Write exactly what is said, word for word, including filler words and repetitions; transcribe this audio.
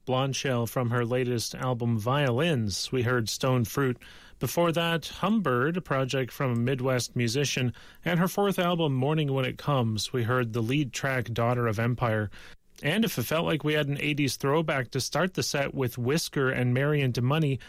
Blonde Shell from her latest album Violins. We heard Stone Fruit. Before that, Humbird, a project from a Midwest musician, and her fourth album, Morning When It Comes. We heard the lead track, Daughter of Empire. And if it felt like we had an eighties throwback to start the set with Whisker and Marion DeMoney,